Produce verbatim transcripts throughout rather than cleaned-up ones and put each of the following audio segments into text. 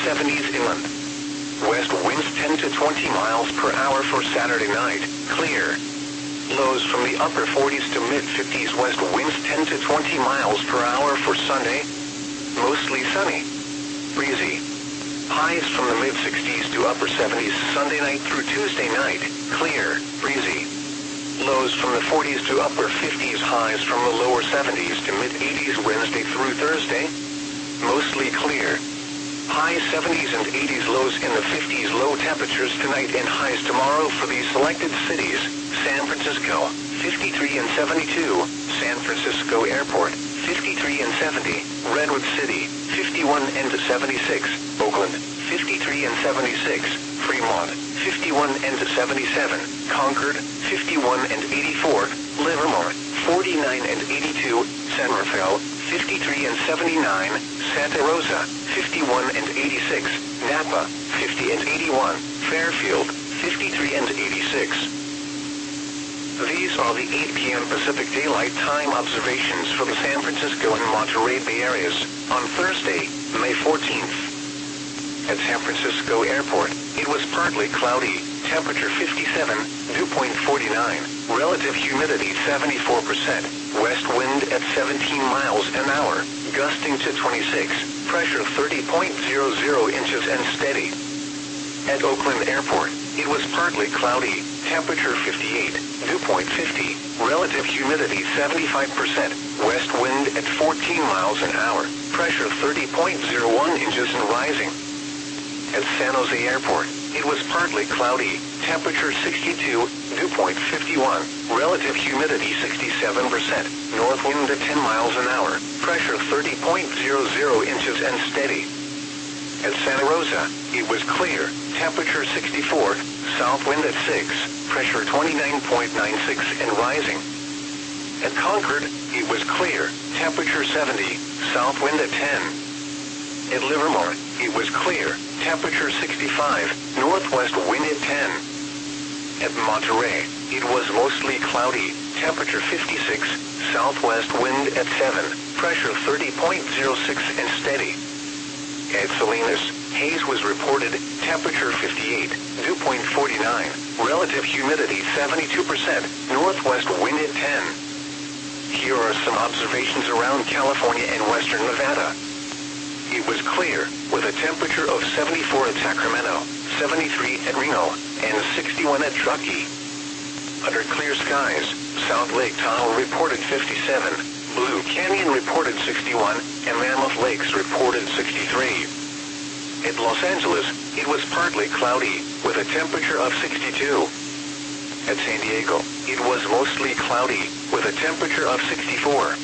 seventies inland. West winds ten to twenty miles per hour for Saturday night, clear. Lows from the upper forties to mid-fifties. West winds ten to twenty miles per hour for Sunday. Mostly sunny. Breezy. Highs from the mid-sixties to upper seventies Sunday night through Tuesday night, clear, breezy. Lows from the forties to upper fifties. Highs from the lower seventies to mid-eighties Wednesday through Thursday. Mostly clear. High seventies and eighties, lows in the fifties. Low temperatures tonight and highs tomorrow for these selected cities. San Francisco, fifty-three and seventy-two. San Francisco Airport, fifty-three and seventy. Redwood City, fifty-one and seventy-six. Oakland, fifty-three and seventy-six. Fremont, fifty-one and seventy-seven. Concord, fifty-one and eighty-four. Livermore, forty-nine and eighty-two. San Rafael, fifty-three and seventy-nine. Santa Rosa, fifty-one and eighty-six. Napa, fifty and eighty-one. Fairfield, fifty-three and eighty-six. These are the eight p m Pacific Daylight Time observations for the San Francisco and Monterey Bay areas on Thursday, May fourteenth. At San Francisco Airport, it was partly cloudy, temperature fifty-seven, dew point forty-nine, relative humidity seventy-four percent, west wind at seventeen miles an hour, gusting to twenty-six, pressure thirty point zero zero inches and steady. At Oakland Airport, it was partly cloudy, temperature fifty-eight, dew point fifty, relative humidity seventy-five percent, west wind at fourteen miles an hour, pressure thirty point zero one inches and rising. At San Jose Airport, it was partly cloudy, temperature sixty-two, dew point fifty-one, relative humidity sixty-seven percent, north wind at ten miles an hour, pressure thirty point zero zero inches and steady. At Santa Rosa, it was clear, temperature sixty-four, south wind at six, pressure twenty-nine point nine six and rising. At Concord, it was clear, temperature seventy, south wind at ten. At Livermore, it was clear, temperature sixty-five, northwest wind at ten. At Monterey, it was mostly cloudy, temperature fifty-six, southwest wind at seven, pressure thirty point zero six and steady. At Salinas, haze was reported, temperature fifty-eight, dew point forty-nine, relative humidity seventy-two percent, northwest wind at ten. Here are some observations around California and western Nevada. It was clear, with a temperature of seventy-four at Sacramento, seventy-three at Reno, and sixty-one at Truckee. Under clear skies, South Lake Tahoe reported fifty-seven, Blue Canyon reported sixty-one, and Mammoth Lakes reported sixty-three. At Los Angeles, it was partly cloudy, with a temperature of sixty-two. At San Diego, it was mostly cloudy, with a temperature of sixty-four.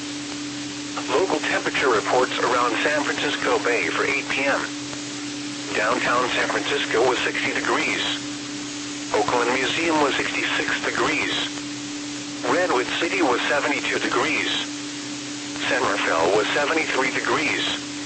Local temperature reports around San Francisco Bay for eight p m Downtown San Francisco was sixty degrees. Oakland Museum was sixty-six degrees. Redwood City was seventy-two degrees. San Rafael was seventy-three degrees.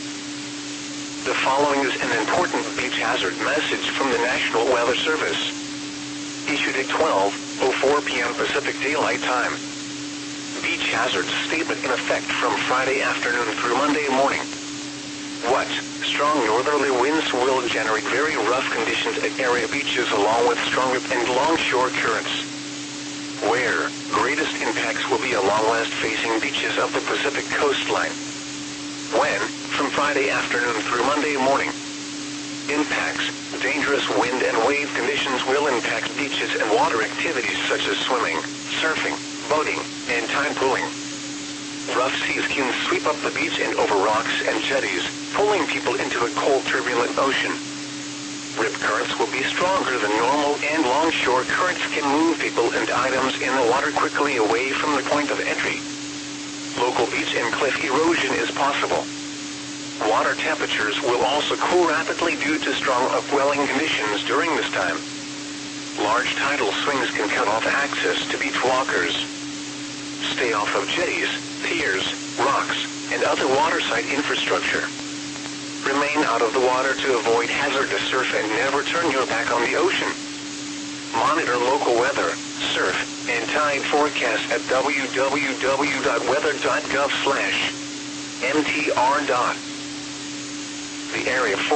The following is an important beach hazard message from the National Weather Service. Issued at twelve oh four p m Pacific Daylight Time. Beach hazard statement in effect from Friday afternoon through Monday morning. What? Strong northerly winds will generate very rough conditions at area beaches along with strong and longshore currents. Where? Greatest impacts will be along west-facing beaches of the Pacific coastline. When? From Friday afternoon through Monday morning. Impacts. Dangerous wind and wave conditions will impact beaches and water activities such as swimming, surfing, boating, and tide pooling. Rough seas can sweep up the beach and over rocks and jetties, pulling people into a cold, turbulent ocean. Rip currents will be stronger than normal, and longshore currents can move people and items in the water quickly away from the point of entry. Local beach and cliff erosion is possible. Water temperatures will also cool rapidly due to strong upwelling conditions during this time. Large tidal swings can cut off access to beach walkers. Stay off of jetties, piers, rocks, and other waterside infrastructure. Remain out of the water to avoid hazardous surf and never turn your back on the ocean. Monitor local weather, surf, and tide forecasts at w w w dot weather dot gov slash m t r. The area